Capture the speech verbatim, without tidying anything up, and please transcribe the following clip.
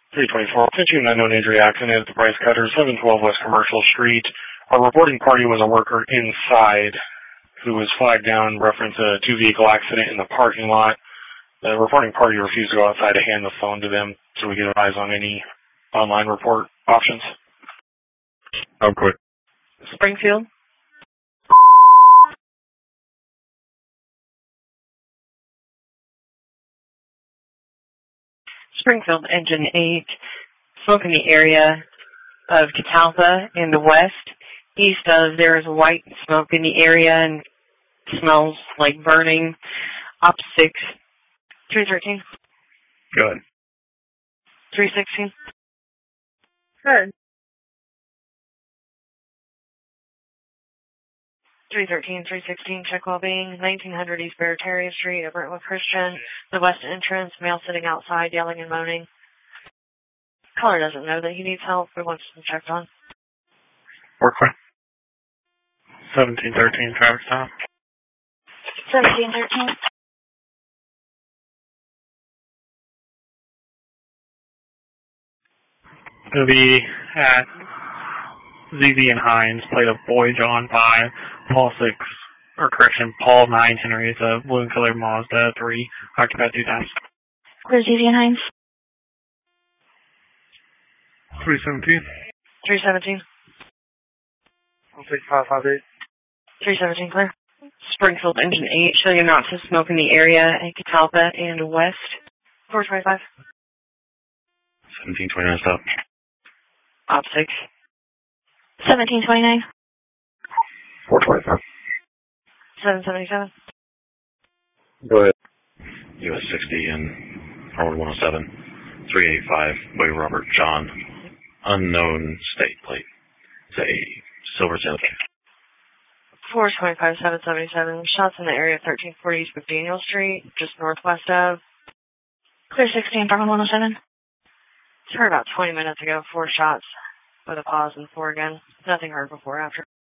three twenty-four, fifteen unknown injury accident at the Bryce Cutter, seven twelve West Commercial Street. Our reporting party was a worker inside who was flagged down, reference a two-vehicle accident in the parking lot. The reporting party refused to go outside to hand the phone to them so we could advise on any online report options. I'm quick. Springfield. Springfield Engine eight, smoke in the area of Catalpa in the west. East of there is white smoke in the area and smells like burning. Op six, three thirteen. Good. three sixteen. Good. three thirteen, three sixteen, check well-being, nineteen hundred East Barataria Street at Brentwood Christian, the west entrance, male sitting outside yelling and moaning. Caller doesn't know that he needs help, but wants to be checked on. Work fine. seventeen thirteen, traffic stop. seventeen thirteen. It'll be at Z Z and Hines, plate of Boy John five, Paul six, or correction, Paul nine, Henrietta, blue and color Mazda three, occupied two times. Where's Z Z and Hines? three seventeen. three seventeen. I'll take five five eight. three seventeen, clear. Springfield Engine eight, show you not to smoke in the area at Catalpa and west. four twenty-five. seventeen twenty-nine, stop. Op six. seventeen twenty-nine. four twenty-five. seven seventy-seven. Go ahead. U S sixty and Harvard one oh seven. three eighty-five, Boy Robert John. Unknown state plate. It's a silver Santa. four twenty-five, seven seventy-seven. Shots in the area of thirteen forty East McDaniel Street, just northwest of. Clear sixteen, Harvard one oh seven. Heard about twenty minutes ago, four shots with a pause and four again. Nothing heard before after.